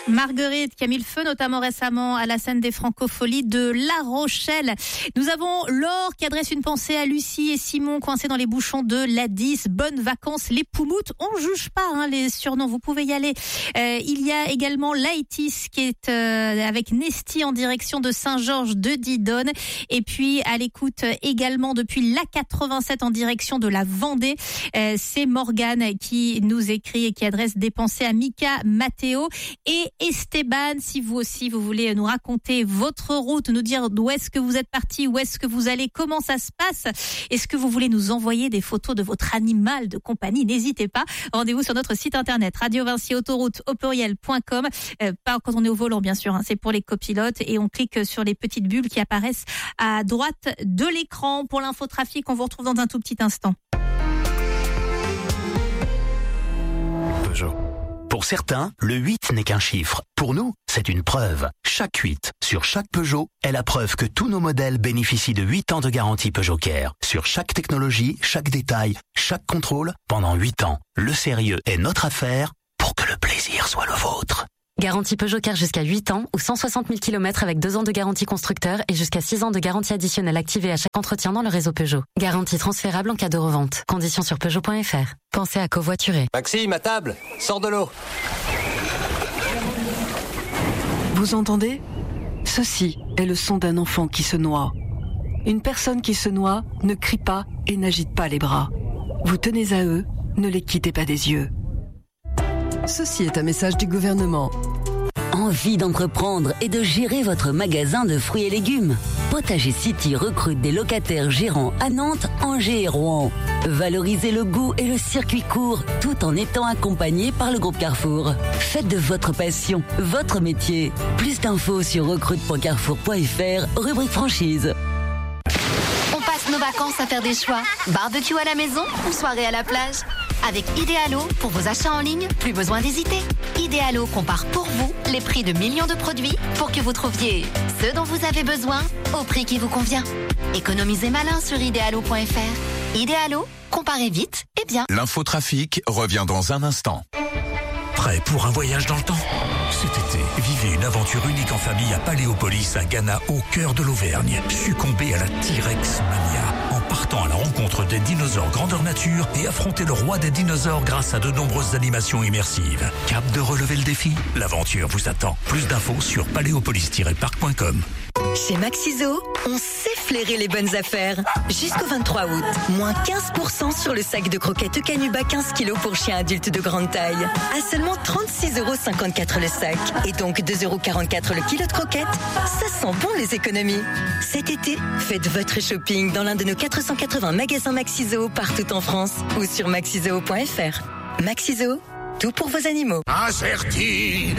Marguerite qui a mis le feu notamment récemment à la scène des Francopholies de La Rochelle. Nous avons Laure qui adresse une pensée à Lucie et Simon coincés dans les bouchons de l'A10. Bonnes vacances les Poumoutes. On juge pas les surnoms, vous pouvez y aller. Il y a également Laïtis qui est avec Nesty en direction de Saint-Georges de Didonne. Et puis à l'écoute également depuis l'A87 en direction de la Vendée. C'est Morgane qui nous écrit et qui adresse des pensées à Mika, Mathéo et Esteban. Si vous aussi vous voulez nous raconter votre route, nous dire d'où est-ce que vous êtes parti, où est-ce que vous allez, comment ça se passe, est-ce que vous voulez nous envoyer des photos de votre animal de compagnie, n'hésitez pas. Rendez-vous sur notre site internet radio-vinci-autoroute au pluriel.com. Pas quand on est au volant bien sûr, c'est pour les copilotes et on clique sur les petites bulles qui apparaissent à droite de l'écran. Pour l'infotrafic, on vous retrouve dans un tout petit instant. Peugeot. Pour certains, le 8 n'est qu'un chiffre. Pour nous, c'est une preuve. Chaque 8 sur chaque Peugeot est la preuve que tous nos modèles bénéficient de 8 ans de garantie Peugeot Care. Sur chaque technologie, chaque détail, chaque contrôle, pendant 8 ans. Le sérieux est notre affaire pour que le plaisir soit le vôtre. Garantie Peugeot Care jusqu'à 8 ans ou 160 000 km avec 2 ans de garantie constructeur et jusqu'à 6 ans de garantie additionnelle activée à chaque entretien dans le réseau Peugeot. Garantie transférable en cas de revente. Conditions sur Peugeot.fr. Pensez à covoiturer. Maxime, à table, sors de l'eau. Vous entendez ? Ceci est le son d'un enfant qui se noie. Une personne qui se noie ne crie pas et n'agite pas les bras. Vous tenez à eux, ne les quittez pas des yeux. Ceci est un message du gouvernement. Envie d'entreprendre et de gérer votre magasin de fruits et légumes. Potager City recrute des locataires gérants à Nantes, Angers et Rouen. Valorisez le goût et le circuit court tout en étant accompagné par le groupe Carrefour. Faites de votre passion votre métier. Plus d'infos sur recrute.carrefour.fr, rubrique franchise. On passe nos vacances à faire des choix. Barbecue à la maison ou soirée à la plage. Avec Idealo, pour vos achats en ligne, plus besoin d'hésiter. Idealo compare pour vous les prix de millions de produits pour que vous trouviez ce dont vous avez besoin au prix qui vous convient. Économisez malin sur idealo.fr. Idealo, comparez vite et bien. L'infotrafic revient dans un instant. Prêt pour un voyage dans le temps ? Cet été, vivez une aventure unique en famille à Paléopolis, à Ghana, au cœur de l'Auvergne. Succombez à la T-Rex Mania en partant à la rencontre des dinosaures grandeur nature et affrontez le roi des dinosaures grâce à de nombreuses animations immersives. Cap de relever le défi ? L'aventure vous attend. Plus d'infos sur paléopolis-parc.com. Chez Maxiso, on sait flairer les bonnes affaires. Jusqu'au 23 août, moins 15% sur le sac de croquettes Canuba 15 kg pour chiens adultes de grande taille. À seulement 36,54€ le sac. Et donc 2,44€ le kilo de croquettes. Ça sent bon les économies. Cet été, faites votre shopping dans l'un de nos 480 magasins Maxiso partout en France ou sur maxiso.fr. Maxiso, tout pour vos animaux. Incerti.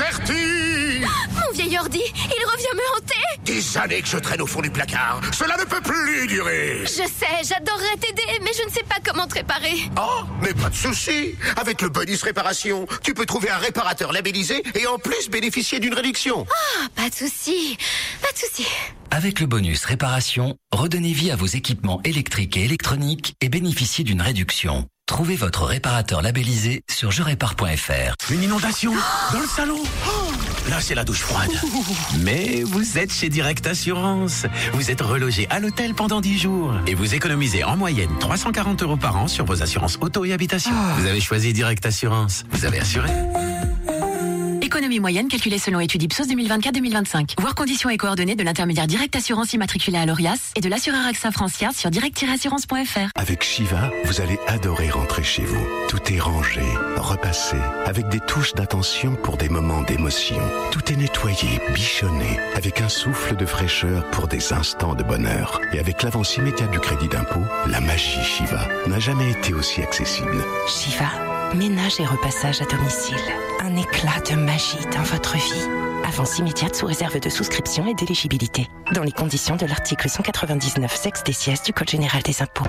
Mon vieil ordi, il revient me hanter. Des années que je traîne au fond du placard. Cela ne peut plus durer. Je sais, j'adorerais t'aider, mais je ne sais pas comment te réparer. Oh, mais pas de souci. Avec le bonus réparation, tu peux trouver un réparateur labellisé et en plus bénéficier d'une réduction. Ah, pas de souci. Avec le bonus réparation, redonnez vie à vos équipements électriques et électroniques et bénéficiez d'une réduction. Trouvez votre réparateur labellisé sur jerépare.fr. Une inondation dans le salon. Là, c'est la douche froide. Mais vous êtes chez Direct Assurance. Vous êtes relogé à l'hôtel pendant 10 jours. Et vous économisez en moyenne 340€ par an sur vos assurances auto et habitation. Vous avez choisi Direct Assurance. Vous avez assuré. Économie moyenne calculée selon étude Ipsos 2024-2025. Voir conditions et coordonnées de l'intermédiaire Direct Assurance immatriculé à l'ORIAS et de l'assureur AXA Francière sur direct-assurance.fr. Avec Shiva, vous allez adorer rentrer chez vous. Tout est rangé, repassé, avec des touches d'attention pour des moments d'émotion. Tout est nettoyé, bichonné, avec un souffle de fraîcheur pour des instants de bonheur. Et avec l'avance immédiate du crédit d'impôt, la magie Shiva n'a jamais été aussi accessible. Shiva, ménage et repassage à domicile. Un éclat de magie dans votre vie. Avance immédiate sous réserve de souscription et d'éligibilité. Dans les conditions de l'article 199 sexe des sièges du Code général des impôts.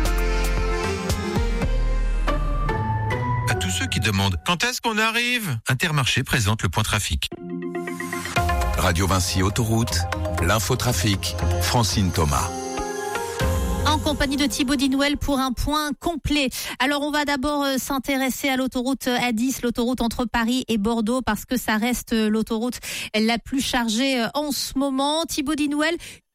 À tous ceux qui demandent quand est-ce qu'on arrive, Intermarché présente le point trafic. Radio Vinci Autoroute, l'infotrafic, Francine Thomas. En compagnie de Thibaut Dinouel pour un point complet. Alors on va d'abord s'intéresser à l'autoroute A10, l'autoroute entre Paris et Bordeaux, parce que ça reste l'autoroute la plus chargée en ce moment. Thibaut Dinouel,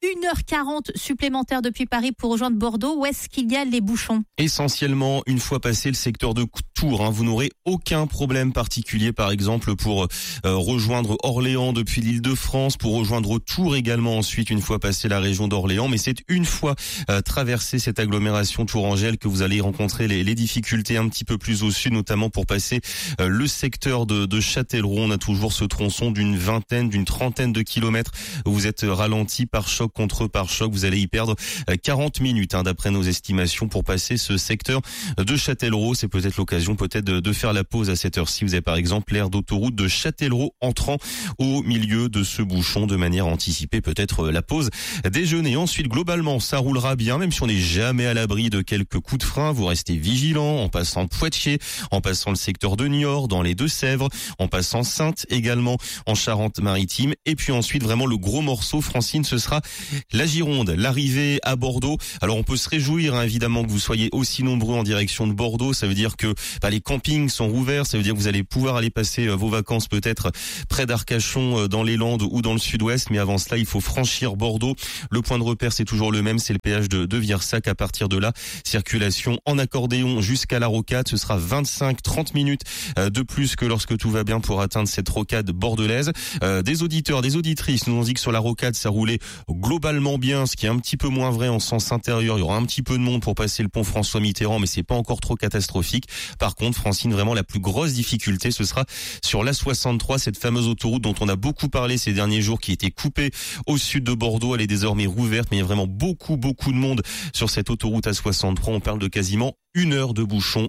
1h40 supplémentaire depuis Paris pour rejoindre Bordeaux. Où est-ce qu'il y a les bouchons ? Essentiellement, une fois passé le secteur de Tours, vous n'aurez aucun problème particulier, par exemple, pour rejoindre Orléans depuis l'Île-de-France, pour rejoindre Tours également ensuite, une fois passé la région d'Orléans. Mais c'est une fois traversé cette agglomération tourangelle que vous allez rencontrer les difficultés un petit peu plus au sud, notamment pour passer le secteur de Châtellerault. On a toujours ce tronçon d'une trentaine de kilomètres où vous êtes ralenti par choc contre pare-choc. Vous allez y perdre 40 minutes d'après nos estimations pour passer ce secteur de Châtellerault. C'est peut-être l'occasion de faire la pause à cette heure-ci. Vous avez par exemple l'aire d'autoroute de Châtellerault entrant au milieu de ce bouchon de manière anticipée, peut-être la pause déjeuner. Ensuite, globalement, ça roulera bien, même si on n'est jamais à l'abri de quelques coups de frein. Vous restez vigilant en passant Poitiers, en passant le secteur de Niort, dans les Deux-Sèvres, en passant Saintes également, en Charente-Maritime. Et puis ensuite, vraiment le gros morceau, Francine, ce sera la Gironde, l'arrivée à Bordeaux. Alors on peut se réjouir évidemment que vous soyez aussi nombreux en direction de Bordeaux. Ça veut dire que les campings sont rouverts. Ça veut dire que vous allez pouvoir aller passer vos vacances peut-être près d'Arcachon, dans les Landes ou dans le sud-ouest. Mais avant cela, il faut franchir Bordeaux. Le point de repère, c'est toujours le même, c'est le péage de Viersac. À partir de là, circulation en accordéon jusqu'à la rocade. Ce sera 25-30 minutes de plus que lorsque tout va bien pour atteindre cette rocade bordelaise. Des auditeurs, des auditrices nous ont dit que sur la rocade, ça roulait globalement bien, ce qui est un petit peu moins vrai en sens intérieur. Il y aura un petit peu de monde pour passer le pont François Mitterrand, mais c'est pas encore trop catastrophique. Par contre, Francine, vraiment la plus grosse difficulté, ce sera sur l'A63, cette fameuse autoroute dont on a beaucoup parlé ces derniers jours, qui était coupée au sud de Bordeaux. Elle est désormais rouverte, mais il y a vraiment beaucoup de monde sur cette autoroute A63. On parle de quasiment 1 heure de bouchon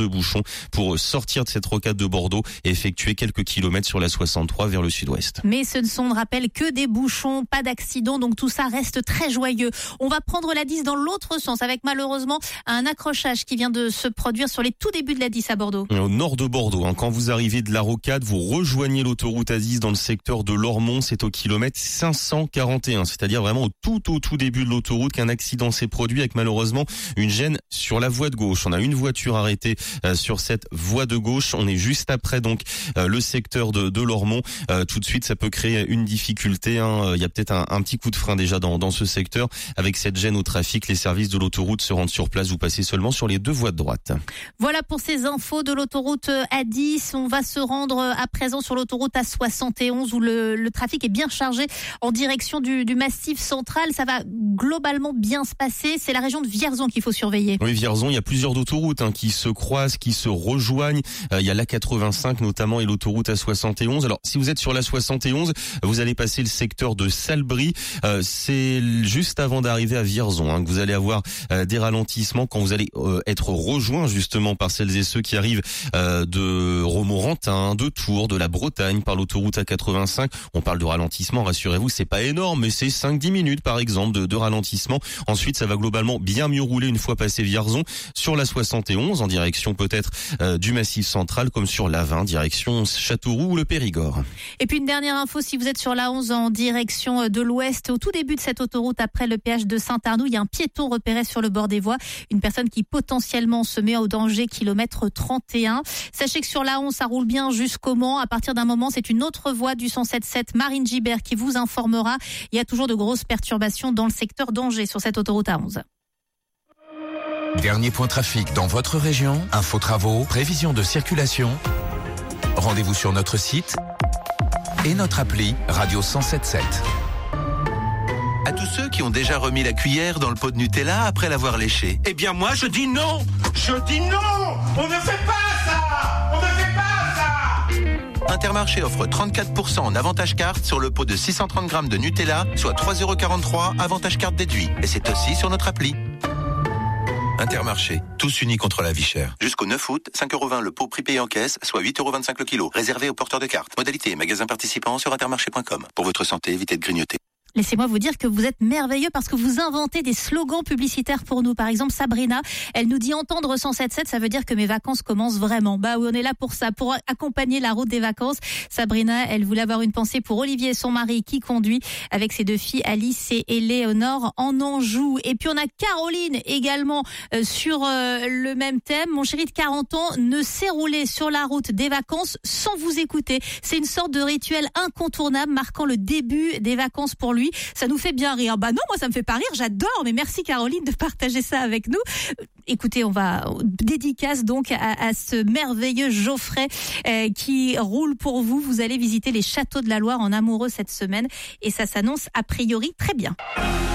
pour sortir de cette rocade de Bordeaux et effectuer quelques kilomètres sur la 63 vers le sud-ouest. Mais ce ne sont, on rappelle, que des bouchons, pas d'accidents, donc tout ça reste très joyeux. On va prendre la 10 dans l'autre sens, avec malheureusement un accrochage qui vient de se produire sur les tout débuts de la 10 à Bordeaux. Au nord de Bordeaux, quand vous arrivez de la rocade, vous rejoignez l'autoroute A10 dans le secteur de Lormont, c'est au kilomètre 541, c'est-à-dire vraiment au tout début de l'autoroute qu'un accident s'est produit, avec malheureusement une gêne sur la voie de gauche. On a une voiture arrêtée sur cette voie de gauche. On est juste après donc le secteur de Lormont. Tout de suite, ça peut créer une difficulté. Il y a peut-être un petit coup de frein déjà dans ce secteur. Avec cette gêne au trafic, les services de l'autoroute se rendent sur place. Vous passez seulement sur les 2 voies de droite. Voilà pour ces infos de l'autoroute A10. On va se rendre à présent sur l'autoroute A71 où le trafic est bien chargé en direction du Massif central. Ça va globalement bien se passer. C'est la région de Vierzon qu'il faut surveiller. Oui, Vierzon, il y a plusieurs d'autoroutes qui se croisent, qui se rejoignent. Il y a l'A85 notamment et l'autoroute A71. Alors, si vous êtes sur l'A71, vous allez passer le secteur de Salbris. C'est juste avant d'arriver à Vierzon que vous allez avoir des ralentissements quand vous allez être rejoint justement par celles et ceux qui arrivent de Romorantin, de Tours, de la Bretagne par l'autoroute A85. On parle de ralentissement, rassurez-vous, c'est pas énorme, mais c'est 5-10 minutes par exemple de ralentissement. Ensuite, ça va globalement bien mieux rouler une fois passé Vierzon. Sur la 71, en direction peut-être du Massif central, comme sur la 20, direction Châteauroux ou le Périgord. Et puis une dernière info, si vous êtes sur la 11 en direction de l'ouest, au tout début de cette autoroute, après le péage de Saint-Arnoux, il y a un piéton repéré sur le bord des voies. Une personne qui potentiellement se met au danger, kilomètre 31. Sachez que sur la 11, ça roule bien jusqu'au Mans. À partir d'un moment, c'est une autre voie du 107.7 Marine Gibert qui vous informera. Il y a toujours de grosses perturbations dans le secteur d'Angers sur cette autoroute A11. Dernier point trafic dans votre région, info travaux, prévision de circulation. Rendez-vous sur notre site et notre appli Radio 107.7. À tous ceux qui ont déjà remis la cuillère dans le pot de Nutella après l'avoir léché. Eh bien moi je dis non. Je dis non. On ne fait pas ça. On ne fait pas ça. Intermarché offre 34% en avantage carte sur le pot de 630 grammes de Nutella, soit 3,43 € avantage carte déduit. Et c'est aussi sur notre appli. Intermarché, tous unis contre la vie chère. Jusqu'au 9 août, 5,20 € le pot prix payé en caisse, soit 8,25 € le kilo. Réservé aux porteurs de cartes. Modalité et magasins participants sur intermarché.com. Pour votre santé, évitez de grignoter. Laissez-moi vous dire que vous êtes merveilleux parce que vous inventez des slogans publicitaires pour nous. Par exemple, Sabrina, elle nous dit entendre 107.7, ça veut dire que mes vacances commencent vraiment. Bah oui, on est là pour ça, pour accompagner la route des vacances. Sabrina, elle voulait avoir une pensée pour Olivier, son mari, qui conduit avec ses 2 filles, Alice et Léonore, en Anjou. Et puis on a Caroline également sur le même thème. Mon chéri de 40 ans ne sait rouler sur la route des vacances sans vous écouter. C'est une sorte de rituel incontournable marquant le début des vacances pour lui. Ça nous fait bien rire. Bah non, moi ça me fait pas rire, j'adore, mais merci Caroline de partager ça avec nous. Écoutez, on va dédicace donc à ce merveilleux Geoffrey qui roule pour vous. Vous allez visiter les châteaux de la Loire en amoureux cette semaine et ça s'annonce a priori très bien.